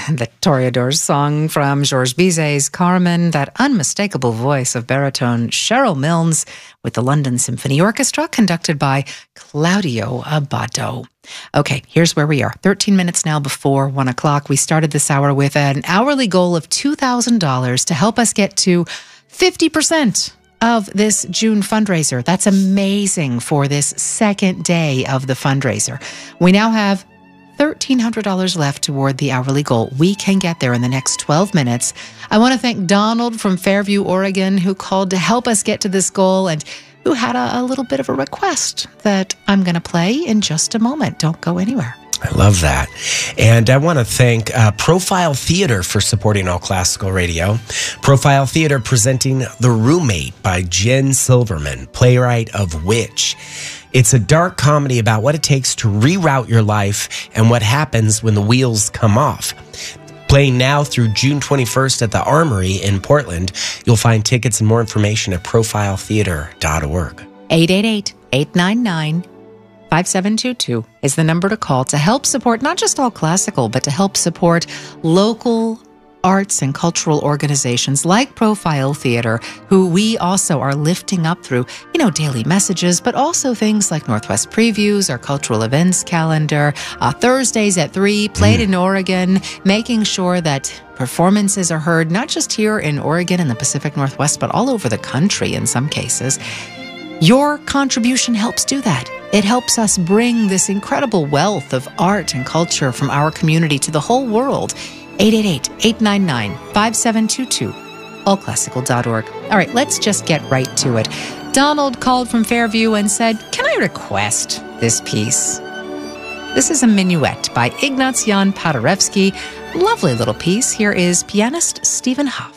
the Toreadors song from Georges Bizet's Carmen, that unmistakable voice of baritone Cheryl Milnes with the London Symphony Orchestra, conducted by Claudio Abbado. Okay, here's where we are. 13 minutes now before 1 o'clock. We started this hour with an hourly goal of $2,000 to help us get to 50% of this June fundraiser. That's amazing for this second day of the fundraiser. We now have $1,300 left toward the hourly goal. We can get there in the next 12 minutes. I want to thank Donald from Fairview, Oregon, who called to help us get to this goal and who had a little bit of a request that I'm going to play in just a moment. Don't go anywhere. I love that. And I want to thank Profile Theater for supporting All Classical Radio. Profile Theater presenting The Roommate by Jen Silverman, playwright of Witch. It's a dark comedy about what it takes to reroute your life and what happens when the wheels come off. Playing now through June 21st at the Armory in Portland. You'll find tickets and more information at profiletheater.org. 888-899-5722 is the number to call to help support not just All Classical, but to help support local arts and cultural organizations like Profile Theater, who we also are lifting up through, daily messages, but also things like Northwest Previews, our cultural events calendar, Thursdays at 3, Played in Oregon, making sure that performances are heard not just here in Oregon and the Pacific Northwest, but all over the country in some cases. Your contribution helps do that. It helps us bring this incredible wealth of art and culture from our community to the whole world. 888-899-5722, allclassical.org. All right, let's just get right to it. Donald called from Fairview and said, can I request this piece? This is a minuet by Ignaz Jan Paderewski. Lovely little piece. Here is pianist Stephen Hoff.